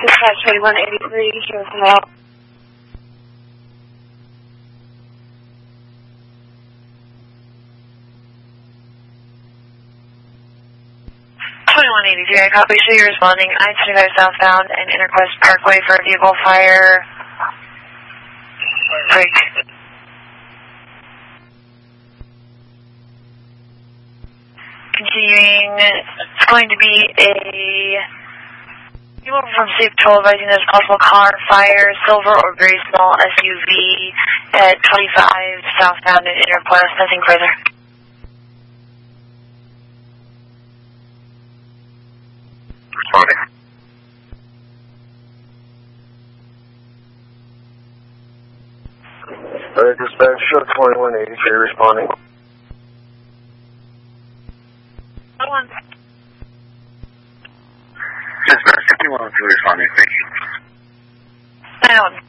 Dispatch 2183, here with help. I copy. So you're responding. I-25 southbound and Interquest Parkway for a vehicle fire. Break. Continuing, it's going to be a people from Safe Patrol advising there's possible car fire, silver or gray small SUV at 25 southbound and Interquest. Nothing further. Dispatch 2183 responding. Dispatch 5102 responding. Thank you.